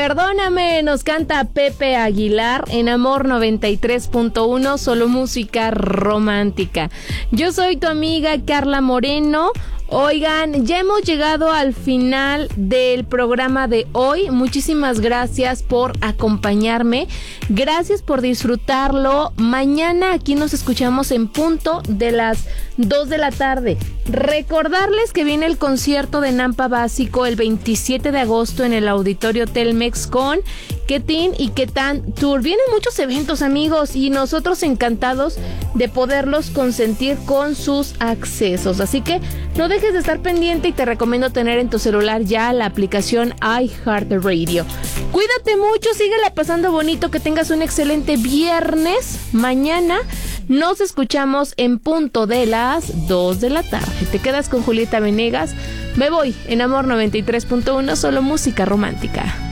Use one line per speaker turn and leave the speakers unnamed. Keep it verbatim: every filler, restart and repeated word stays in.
Perdóname, nos canta Pepe Aguilar en Amor noventa y tres punto uno, solo música romántica. Yo soy tu amiga Carla Moreno. Oigan, ya hemos llegado al final del programa de hoy. Muchísimas gracias por acompañarme. Gracias por disfrutarlo. Mañana aquí nos escuchamos en punto de las dos de la tarde. Recordarles que viene el concierto de Nampa Básico el veintisiete de agosto en el Auditorio Telmex con Ketin y Ketan Tour. Vienen muchos eventos, amigos, y nosotros encantados de poderlos consentir con sus accesos. Así que no dejes de estar pendiente y te recomiendo tener en tu celular ya la aplicación iHeartRadio. Cuídate mucho, síguela pasando bonito, que tengas un excelente viernes. Mañana nos escuchamos en punto de las dos de la tarde. Te quedas con Julieta Venegas. Me voy en Amor noventa y tres punto uno, solo música romántica.